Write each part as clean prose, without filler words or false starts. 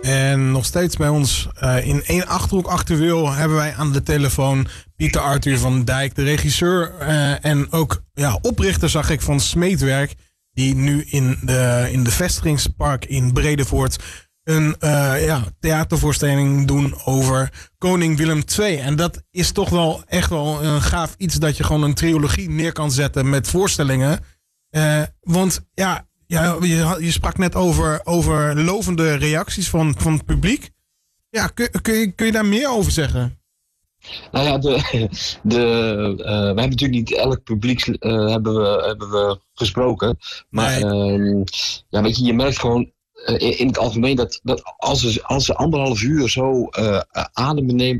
En nog steeds bij ons in één Achterhoek Actueel hebben wij aan de telefoon Pieter Arthur van Dijk, de regisseur en ook oprichter, zag ik, van Smeetwerk, die nu in de vestigingspark in Bredevoort een theatervoorstelling doen over koning Willem II. En dat is toch wel echt wel een gaaf iets, dat je gewoon een trilogie neer kan zetten met voorstellingen. Want je sprak net over lovende reacties van het publiek. Ja, kun je daar meer over zeggen? Nou ja, we hebben natuurlijk niet elk publiek hebben we gesproken. Maar weet je merkt gewoon in het algemeen dat als ze 1,5 uur zo adembenemend,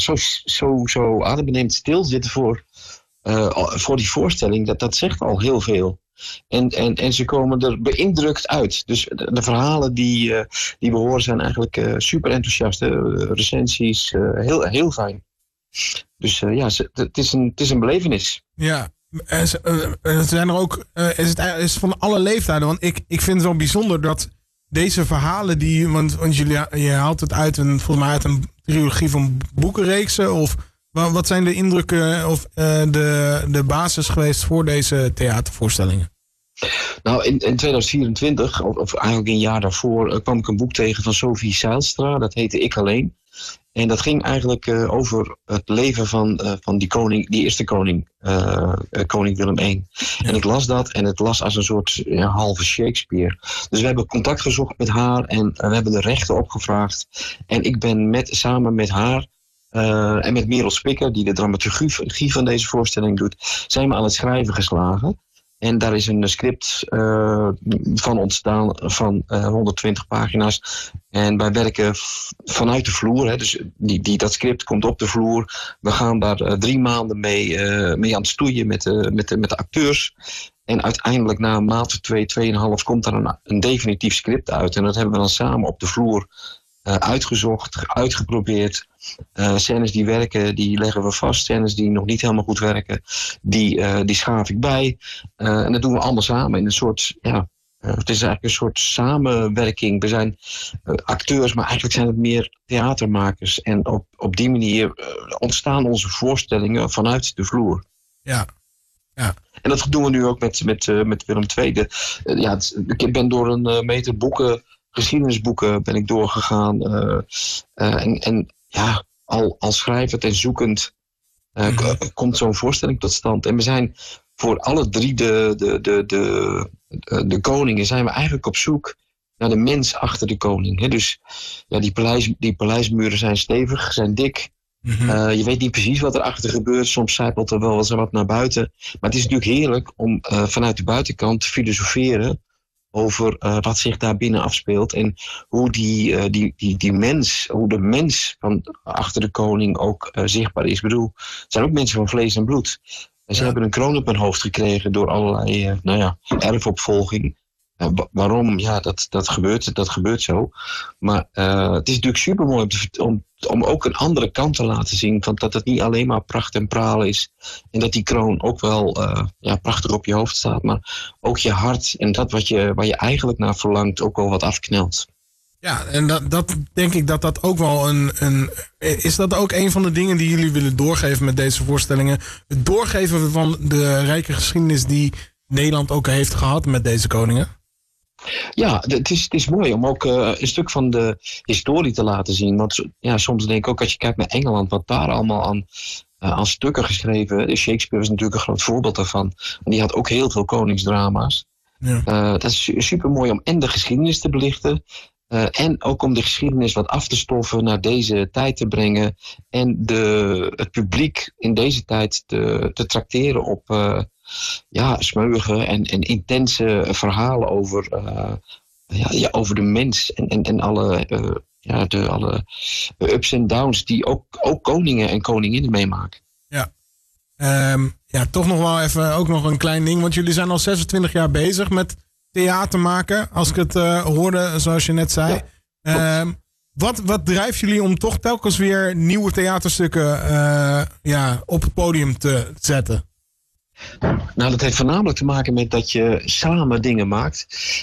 zo adembenemend stilzitten voor die voorstelling, dat zegt al heel veel. En ze komen er beïndrukt uit. Dus de verhalen die we horen zijn eigenlijk super enthousiast. Recensies, heel fijn. Dus het is een belevenis. Ja, zijn er ook, is het van alle leeftijden? Want ik vind het wel bijzonder dat deze verhalen want je haalt het volgens mij uit een trilogie van boekenreeksen, of wat zijn de indrukken of de basis geweest voor deze theatervoorstellingen? Nou, in 2024, of eigenlijk een jaar daarvoor, kwam ik een boek tegen van Sophie Zijlstra. Dat heette Ik Alleen. En dat ging eigenlijk over het leven van die eerste koning, koning Willem I. En ik las dat en het las als een soort halve Shakespeare. Dus we hebben contact gezocht met haar en we hebben de rechten opgevraagd. En ik ben samen met haar en met Merel Spikker, die de dramaturgie van deze voorstelling doet, zijn we aan het schrijven geslagen. En daar is een script van ontstaan van 120 pagina's. En wij werken vanuit de vloer. Hè, dus dat script komt op de vloer. We gaan daar 3 maanden mee aan het stoeien met de acteurs. En uiteindelijk na een maand of 2,5 komt er een definitief script uit. En dat hebben we dan samen op de vloer uitgezocht, uitgeprobeerd. Scènes die werken, die leggen we vast. Scènes die nog niet helemaal goed werken, die schaaf ik bij. En dat doen we allemaal samen in een soort, het is eigenlijk een soort samenwerking. We zijn acteurs, maar eigenlijk zijn het meer theatermakers. En op die manier ontstaan onze voorstellingen vanuit de vloer. Ja. En dat doen we nu ook met Willem II. Ik ben door een meter geschiedenisboeken ben ik doorgegaan. Al schrijvend en zoekend komt zo'n voorstelling tot stand. En we zijn voor alle 3 de koningen zijn we eigenlijk op zoek naar de mens achter de koning. Hè? Dus die paleismuren zijn stevig, zijn dik. Mm-hmm. Je weet niet precies wat erachter gebeurt. Soms zijpelt er wel wat naar buiten. Maar het is natuurlijk heerlijk om vanuit de buitenkant te filosoferen over wat zich daar binnen afspeelt en hoe hoe de mens van achter de koning ook zichtbaar is. Ik bedoel, het zijn ook mensen van vlees en bloed. En ze hebben een kroon op hun hoofd gekregen door allerlei erfopvolging. Waarom? Ja, dat gebeurt zo. Maar het is natuurlijk supermooi om ook een andere kant te laten zien. Van dat het niet alleen maar pracht en praal is. En dat die kroon ook wel prachtig op je hoofd staat. Maar ook je hart en dat waar je eigenlijk naar verlangt ook wel wat afknelt. Ja, en dat denk ik dat ook wel is dat ook een van de dingen die jullie willen doorgeven met deze voorstellingen? Het doorgeven van de rijke geschiedenis die Nederland ook heeft gehad met deze koningen? Ja, het is mooi om ook een stuk van de historie te laten zien. Want soms denk ik ook, als je kijkt naar Engeland, wat daar allemaal aan stukken geschreven. Shakespeare is natuurlijk een groot voorbeeld daarvan. En die had ook heel veel koningsdrama's. Ja. Dat is super mooi om en de geschiedenis te belichten. En ook om de geschiedenis wat af te stoffen, naar deze tijd te brengen. En het publiek in deze tijd te trakteren op smeuïge en intense verhalen over de mens. En alle ups en downs die ook koningen en koninginnen meemaken. Ja. Toch nog wel even ook nog een klein ding. Want jullie zijn al 26 jaar bezig met theater maken. Als ik het hoorde, zoals je net zei. Wat drijft jullie om toch telkens weer nieuwe theaterstukken op het podium te zetten? Nou, dat heeft voornamelijk te maken met dat je samen dingen maakt.